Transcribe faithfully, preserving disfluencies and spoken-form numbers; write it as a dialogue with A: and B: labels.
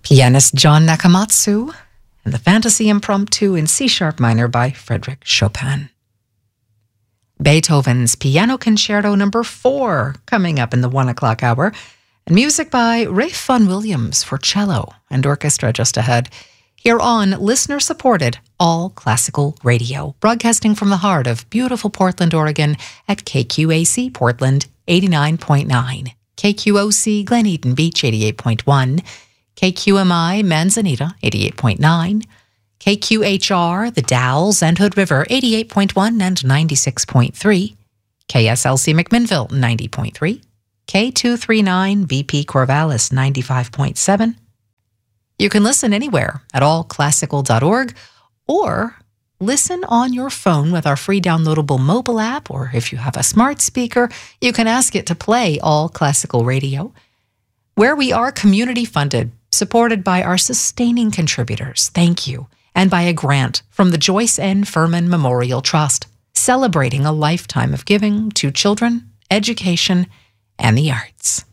A: Pianist John Nakamatsu and the Fantasy Impromptu in C-sharp minor by Frédéric Chopin. Beethoven's Piano Concerto number four coming up in the one o'clock hour, and music by Ralph Vaughan Williams for cello and orchestra just ahead. Here on listener-supported All Classical Radio, broadcasting from the heart of beautiful Portland, Oregon at K Q A C Portland eighty-nine point nine, K Q O C Glen Eden Beach eighty-eight point one, K Q M I Manzanita eighty-eight point nine, K Q H R The Dalles and Hood River eighty-eight point one and ninety-six point three, K S L C McMinnville ninety point three, K two thirty-nine V P Corvallis ninety-five point seven. You can listen anywhere at all classical dot org or listen on your phone with our free downloadable mobile app, or if you have a smart speaker, you can ask it to play All Classical Radio, where we are community funded, supported by our sustaining contributors. Thank you. And by a grant from the Joyce N. Furman Memorial Trust, celebrating a lifetime of giving to children, education, and the arts.